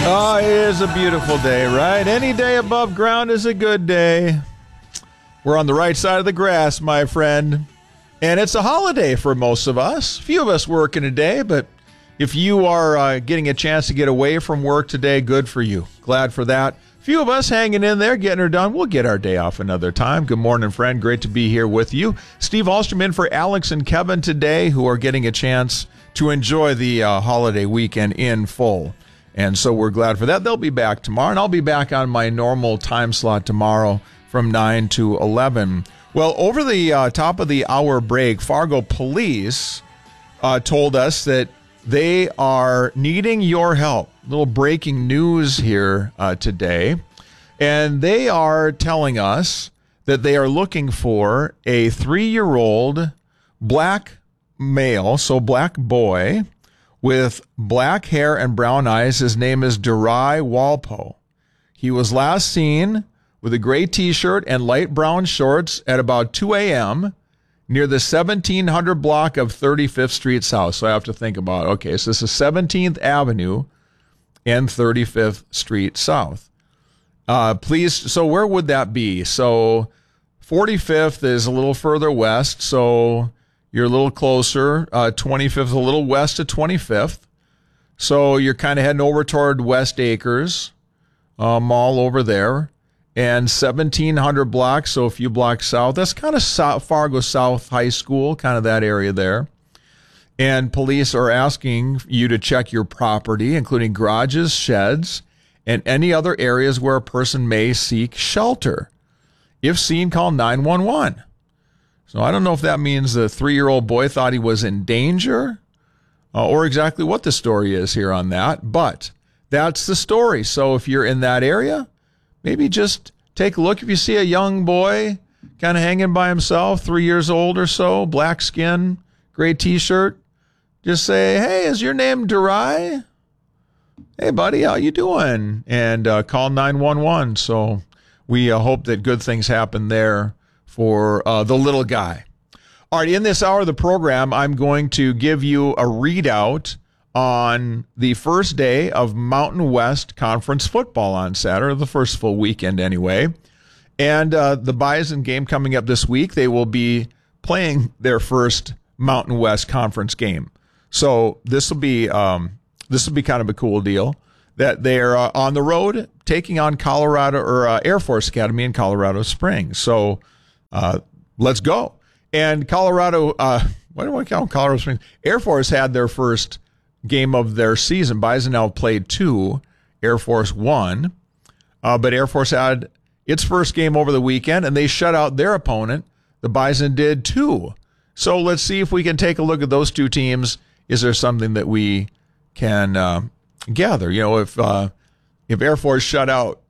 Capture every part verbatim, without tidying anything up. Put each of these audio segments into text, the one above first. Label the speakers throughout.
Speaker 1: Oh, it is a beautiful day, right? Any day above ground is a good day. We're on the right side of the grass, my friend. And it's a holiday for most of us. A few of us working today, but if you are uh, getting a chance to get away from work today, good for you. Glad for that. A few of us hanging in there, getting her done. We'll get our day off another time. Good morning, friend. Great to be here with you. Steve Ahlstrom in for Alex and Kevin today, who are getting a chance to enjoy the uh, holiday weekend in full. And so we're glad for that. They'll be back tomorrow, and I'll be back on my normal time slot tomorrow from nine to eleven. Well, over the uh, top of the hour break, Fargo Police uh, told us that they are needing your help. A little breaking news here uh, today. And they are telling us that they are looking for a three-year-old black male, so black boy, with black hair and brown eyes. His name is Durai Walpo. He was last seen with a gray T-shirt and light brown shorts at about two a.m. near the seventeen hundred block of thirty-fifth Street South. So I have to think about, okay, so this is seventeenth Avenue and thirty-fifth Street South. Uh, please, so where would that be? So forty-fifth is a little further west, so you're a little closer. Uh, twenty-fifth, a little west of twenty-fifth. So you're kind of heading over toward West Acres uh, Mall over there. And seventeen hundred blocks, so a few blocks south. That's kind of South, Fargo South High School, kind of that area there. And police are asking you to check your property, including garages, sheds, and any other areas where a person may seek shelter. If seen, call nine one one. So I don't know if that means the three-year-old boy thought he was in danger uh, or exactly what the story is here on that, but that's the story. So if you're in that area, maybe just take a look. If you see a young boy kind of hanging by himself, three years old or so, black skin, gray T-shirt, just say, hey, is your name Durai? Hey, buddy, how you doing? And uh, call nine one one. So we uh, hope that good things happen there for uh, the little guy. All right, in this hour of the program, I'm going to give you a readout on the first day of Mountain West Conference football on Saturday, the first full weekend anyway. And uh, the Bison game coming up this week, they will be playing their first Mountain West Conference game. So this will be um, this will be kind of a cool deal that they're uh, on the road taking on Colorado or uh, Air Force Academy in Colorado Springs. So uh, let's go. And Colorado, uh, what do I call them? Colorado Springs? Air Force had their first game of their season. Bison now played two. Air Force won. Uh, but Air Force had its first game over the weekend, and they shut out their opponent. The Bison did too. So let's see if we can take a look at those two teams. Is there something that we can uh, gather? You know, if uh, if Air Force shut out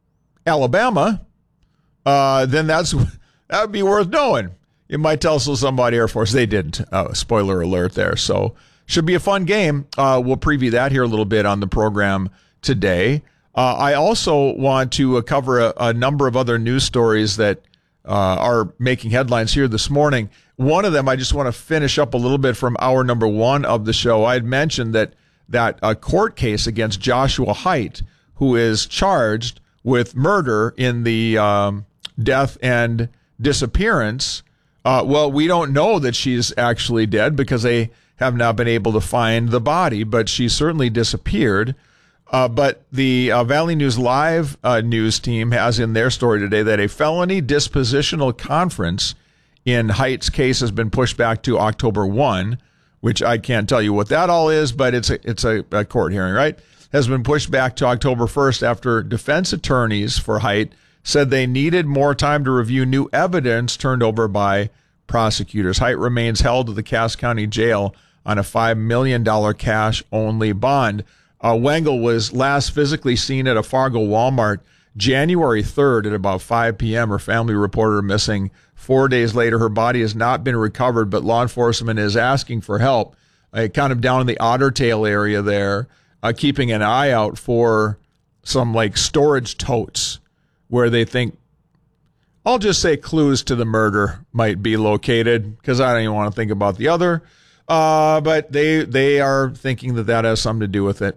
Speaker 1: Alabama, uh, then that's that would be worth knowing. You might tell somebody Air Force. They didn't. Uh, spoiler alert there. So should be a fun game. Uh, we'll preview that here a little bit on the program today. Uh, I also want to uh, cover a, a number of other news stories that uh, are making headlines here this morning. One of them, I just want to finish up a little bit from hour number one of the show. I had mentioned that that a court case against Joshua Haidt, who is charged with murder in the um, death and disappearance. Uh, well, we don't know that she's actually dead because they have not been able to find the body, but she certainly disappeared. Uh, but the uh, Valley News Live uh, news team has in their story today that a felony dispositional conference in Haidt's case has been pushed back to October first, which I can't tell you what that all is, but it's a, it's a, a court hearing, right? Has been pushed back to October first after defense attorneys for Haidt said they needed more time to review new evidence turned over by prosecutors. Haidt remains held at the Cass County Jail on a five million dollars cash-only bond. Uh, Wengel was last physically seen at a Fargo Walmart January third at about five p.m. Her family reported her missing. Four days later, her body has not been recovered, but law enforcement is asking for help, uh, kind of down in the Otter Tail area there, uh, keeping an eye out for some like storage totes where they think, I'll just say clues to the murder might be located because I don't even want to think about the other. Uh, but they they are thinking that that has something to do with it.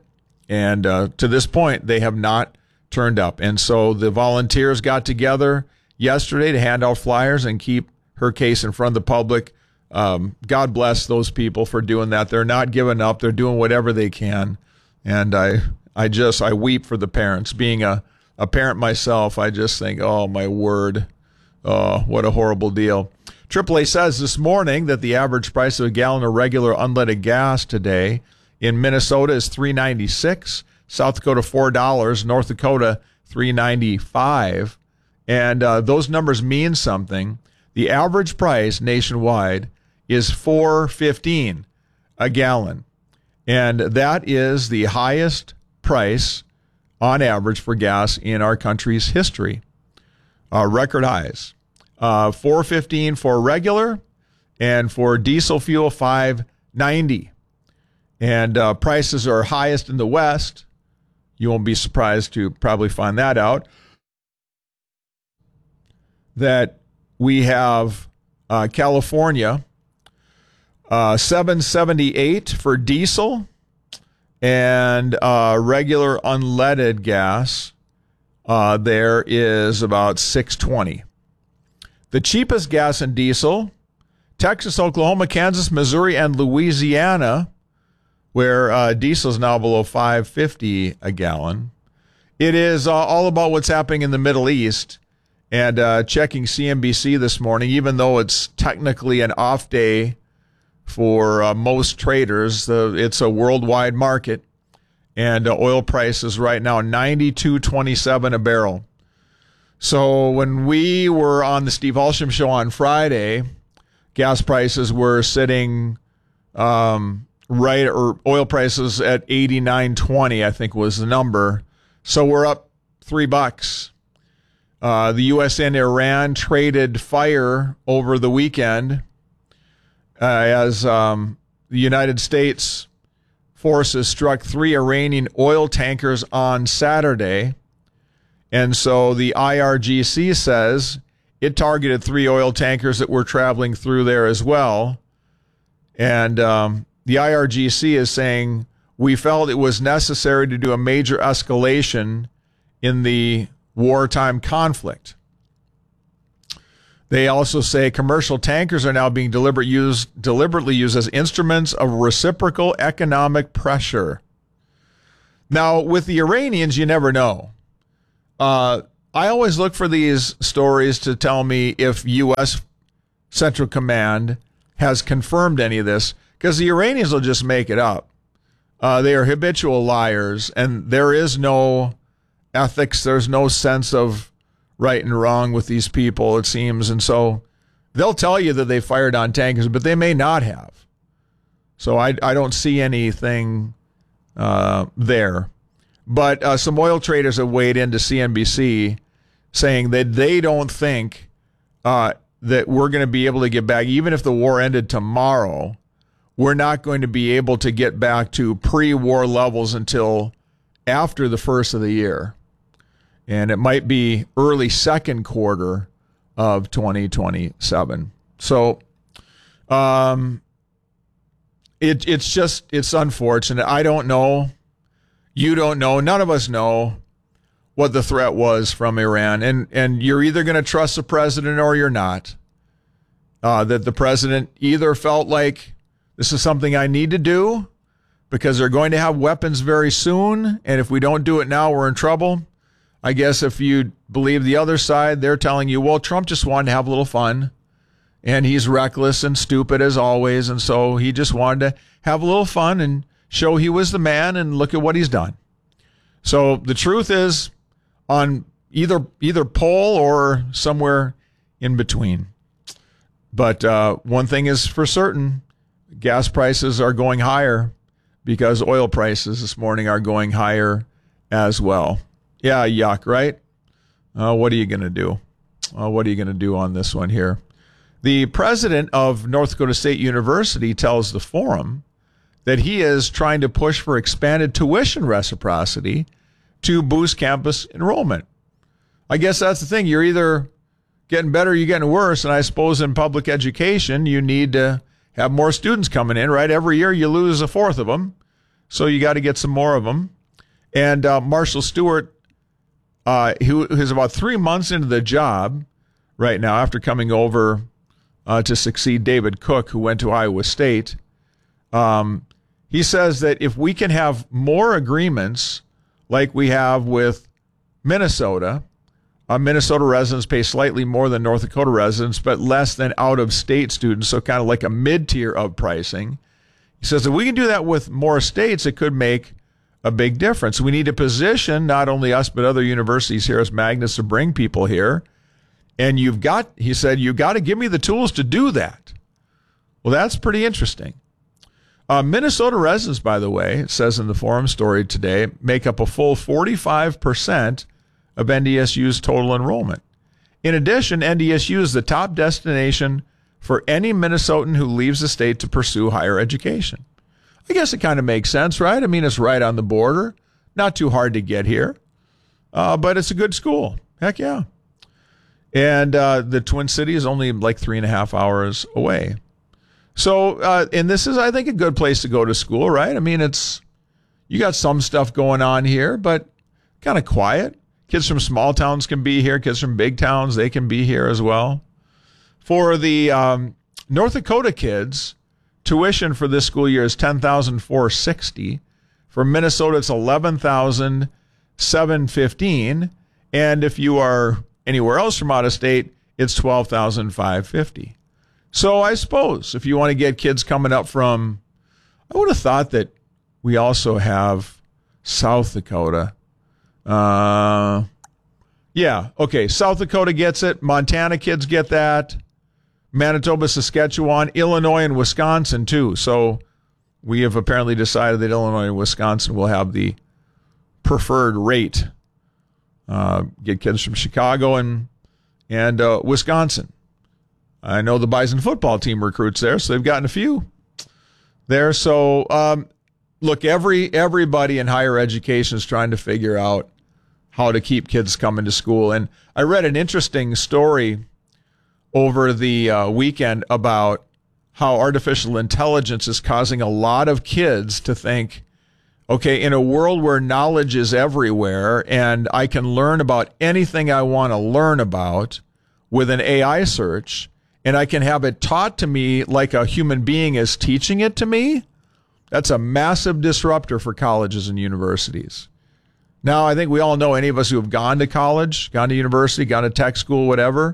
Speaker 1: And uh, to this point, they have not turned up. And so the volunteers got together yesterday to hand out flyers and keep her case in front of the public. Um, God bless those people for doing that. They're not giving up. They're doing whatever they can. And I I just, I weep for the parents. Being a, a parent myself, I just think, oh, my word, oh, what a horrible deal. triple A says this morning that the average price of a gallon of regular unleaded gas today in Minnesota is three dollars and ninety-six cents, South Dakota four dollars, North Dakota three dollars and ninety-five cents. And uh, those numbers mean something. The average price nationwide is four dollars and fifteen cents a gallon. And that is the highest price on average for gas in our country's history. Uh, record highs. Uh, four dollars and fifteen cents for regular, and for diesel fuel, five dollars and ninety cents. And uh, prices are highest in the West. You won't be surprised to probably find that out. That we have uh, California, uh, seven dollars and seventy-eight cents for diesel, and uh, regular unleaded gas uh, there is about six dollars and twenty cents. The cheapest gas and diesel, Texas, Oklahoma, Kansas, Missouri, and Louisiana, where uh, diesel is now below five dollars and fifty cents a gallon. It is uh, all about what's happening in the Middle East. And uh, checking C N B C this morning, even though it's technically an off day for uh, most traders, uh, it's a worldwide market. And uh, oil prices right now, ninety-two twenty-seven a barrel. So when we were on the Steve Hulsham show on Friday, gas prices were sitting um, right, or oil prices at eighty-nine twenty, I think was the number. So we're up three bucks. Uh, the U S and Iran traded fire over the weekend uh, as um, the United States forces struck three Iranian oil tankers on Saturday. And so the I R G C says it targeted three oil tankers that were traveling through there as well. And um, the I R G C is saying, we felt it was necessary to do a major escalation in the wartime conflict. They also say commercial tankers are now being deliberate used, deliberately used as instruments of reciprocal economic pressure. Now, with the Iranians, you never know. Uh, I always look for these stories to tell me if U S Central Command has confirmed any of this, because the Iranians will just make it up. Uh, they are habitual liars, and there is no ethics. There's no sense of right and wrong with these people, it seems. And so they'll tell you that they fired on tankers, but they may not have. So I, I don't see anything uh, there. But uh, some oil traders have weighed into C N B C saying that they don't think uh, that we're going to be able to get back, even if the war ended tomorrow, we're not going to be able to get back to pre-war levels until after the first of the year. And it might be early second quarter of twenty twenty-seven. So um, it, it's just, it's unfortunate. I don't know. You don't know. None of us know what the threat was from Iran. And, and you're either going to trust the president or you're not. Uh, that the president either felt like this is something I need to do because they're going to have weapons very soon. And if we don't do it now, we're in trouble. I guess if you believe the other side, they're telling you, well, Trump just wanted to have a little fun, and he's reckless and stupid as always, and so he just wanted to have a little fun and show he was the man, and look at what he's done. So the truth is on either either pole or somewhere in between. But uh, one thing is for certain, gas prices are going higher because oil prices this morning are going higher as well. Yeah, yuck, right? Uh, what are you going to do? Uh, what are you going to do on this one here? The president of North Dakota State University tells the Forum that he is trying to push for expanded tuition reciprocity to boost campus enrollment. I guess that's the thing. You're either getting better or you're getting worse. And I suppose in public education, you need to have more students coming in, right? Every year you lose a fourth of them. So you got to get some more of them. And uh, Marshall Stewart, uh, who is about three months into the job right now after coming over uh, to succeed David Cook, who went to Iowa State, um, he says that if we can have more agreements like we have with Minnesota, uh, Minnesota residents pay slightly more than North Dakota residents, but less than out-of-state students, so kind of like a mid-tier of pricing. He says if we can do that with more states, it could make a big difference. We need to position not only us, but other universities here as magnets to bring people here. And you've got, he said, you've got to give me the tools to do that. Well, that's pretty interesting. Uh, Minnesota residents, by the way, it says in the forum story today, make up a full forty-five percent of N D S U's total enrollment. In addition, N D S U is the top destination for any Minnesotan who leaves the state to pursue higher education. I guess it kind of makes sense, right? I mean, it's right on the border, not too hard to get here, uh, but it's a good school. Heck yeah. And uh, the Twin Cities is only like three and a half hours away. So, uh, and this is, I think, a good place to go to school, right? I mean, it's, you got some stuff going on here, but kind of quiet. Kids from small towns can be here. Kids from big towns, they can be here as well. For the um, North Dakota kids, tuition for this school year is ten thousand four hundred sixty dollars. For Minnesota, it's eleven thousand seven hundred fifteen dollars. And if you are anywhere else from out of state, it's twelve thousand five hundred fifty dollars. So I suppose if you want to get kids coming up from, I would have thought that we also have South Dakota. Uh, yeah, okay, South Dakota gets it. Montana kids get that. Manitoba, Saskatchewan, Illinois, and Wisconsin, too. So we have apparently decided that Illinois and Wisconsin will have the preferred rate. Uh, get kids from Chicago and, and uh, Wisconsin. I know the Bison football team recruits there, so they've gotten a few there. So, um, look, every everybody in higher education is trying to figure out how to keep kids coming to school. And I read an interesting story over the uh, weekend about how artificial intelligence is causing a lot of kids to think, okay, in a world where knowledge is everywhere and I can learn about anything I want to learn about with an A I search, and I can have it taught to me like a human being is teaching it to me, that's a massive disruptor for colleges and universities. Now, I think we all know, any of us who have gone to college, gone to university, gone to tech school, whatever.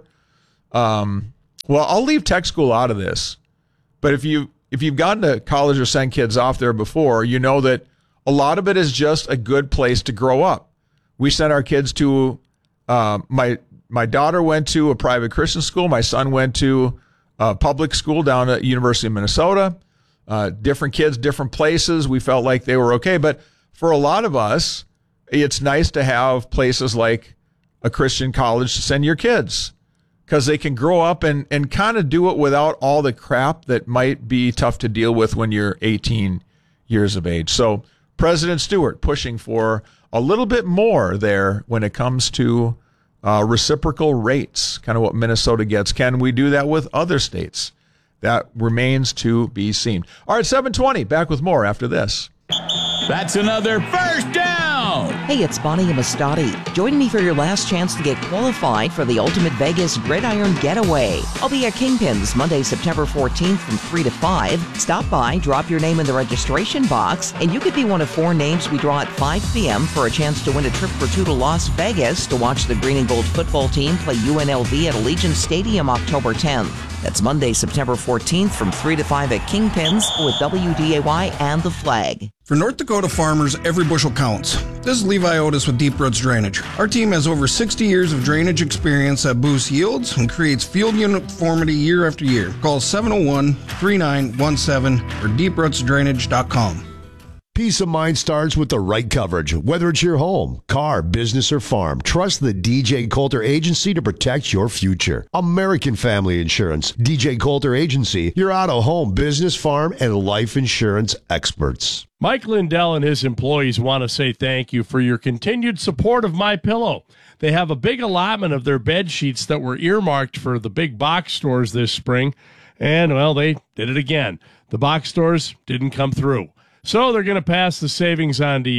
Speaker 1: Um, well, I'll leave tech school out of this. But if, you, if you've gone to college or sent kids off there before, you know that a lot of it is just a good place to grow up. We sent our kids to, uh, my my daughter went to a private Christian school. My son went to a public school down at University of Minnesota. Uh, different kids, different places. We felt like they were okay. But for a lot of us, it's nice to have places like a Christian college to send your kids, because they can grow up and, and kind of do it without all the crap that might be tough to deal with when you're eighteen years of age. So President Stewart pushing for a little bit more there when it comes to uh, reciprocal rates, kind of what Minnesota gets. Can we do that with other states? That remains to be seen. All right, seven twenty, back with more after this.
Speaker 2: That's another first down.
Speaker 3: Hey, it's Bonnie Amistadi. Join me for your last chance to get qualified for the Ultimate Vegas Gridiron Getaway. I'll be at Kingpins Monday, September fourteenth from three to five. Stop by, drop your name in the registration box, and you could be one of four names we draw at five p.m. for a chance to win a trip for two to Las Vegas to watch the Green and Gold football team play U N L V at Allegiant Stadium October tenth. That's Monday, September fourteenth from three to five at Kingpins with W D A Y and The Flag.
Speaker 4: For North Dakota farmers, every bushel counts. This is Levi Otis with Deep Roots Drainage. Our team has over sixty years of drainage experience that boosts yields and creates field uniformity year after year. Call seven oh one, three nine one seven or deep roots drainage dot com.
Speaker 5: Peace of mind starts with the right coverage. Whether it's your home, car, business, or farm, trust the D J Coulter Agency to protect your future. American Family Insurance. D J Coulter Agency, your auto, home, business, farm, and life insurance experts.
Speaker 6: Mike Lindell and his employees want to say thank you for your continued support of MyPillow. They have a big allotment of their bed sheets that were earmarked for the big box stores this spring, and, well, they did it again. The box stores didn't come through. So they're going to pass the savings on to you.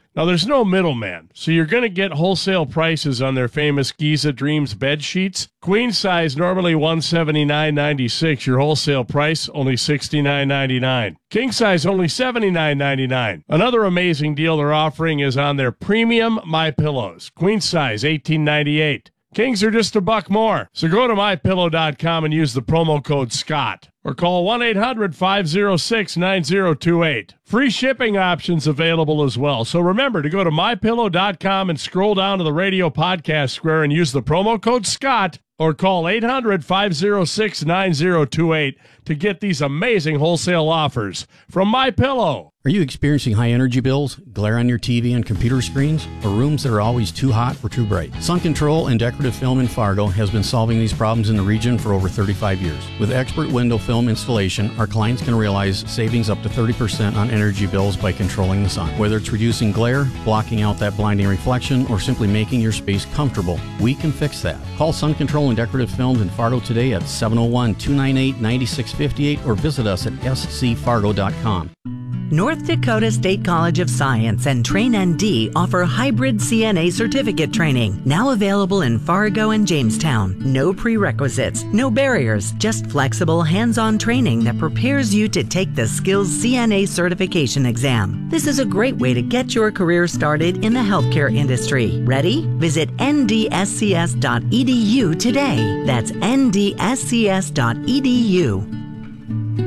Speaker 6: Now, there's no middleman, so you're going to get wholesale prices on their famous Giza Dreams bed sheets. Queen size, normally one hundred seventy-nine dollars and ninety-six cents. Your wholesale price, only sixty-nine dollars and ninety-nine cents. King size, only seventy-nine dollars and ninety-nine cents. Another amazing deal they're offering is on their premium MyPillows. Queen size, eighteen dollars and ninety-eight cents. Kings are just a buck more. So go to my pillow dot com and use the promo code SCOTT. Or call one eight hundred five oh six nine oh two eight. Free shipping options available as well. So remember to go to my pillow dot com and scroll down to the radio podcast square and use the promo code SCOTT. Or call eight hundred five oh six nine oh two eight to get these amazing wholesale offers from MyPillow.
Speaker 7: Are you experiencing high energy bills, glare on your T V and computer screens, or rooms that are always too hot or too bright? Sun Control and Decorative Film in Fargo has been solving these problems in the region for over thirty-five years. With expert window film installation, our clients can realize savings up to thirty percent on energy bills by controlling the sun. Whether it's reducing glare, blocking out that blinding reflection, or simply making your space comfortable, we can fix that. Call Sun Control and Decorative Films in Fargo today at seven oh one, two nine eight, nine six five eight or visit us at s c fargo dot com.
Speaker 8: North Dakota State College of Science and Train N D offer hybrid C N A certificate training, now available in Fargo and Jamestown. No prerequisites, no barriers, just flexible hands-on training that prepares you to take the Skills C N A certification exam. This is a great way to get your career started in the healthcare industry. Ready? Visit n d s c s dot e d u today. That's n d s c s dot e d u.